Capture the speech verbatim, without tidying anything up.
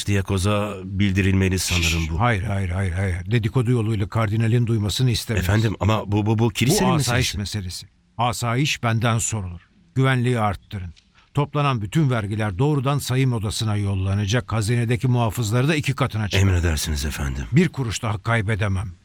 Arşdiyakoz'a bildirilmeli sanırım bu. Hayır, hayır, hayır, hayır. Dedikodu yoluyla kardinalin duymasını istemeyiz. Efendim ama bu bu bu kilisenin Bu asayiş meselesi. meselesi. Asayiş benden sorulur. Güvenliği arttırın. Toplanan bütün vergiler doğrudan sayım odasına yollanacak. Hazinedeki muhafızları da iki katına çıkarın. Emredersiniz efendim. Bir kuruş daha kaybedemem.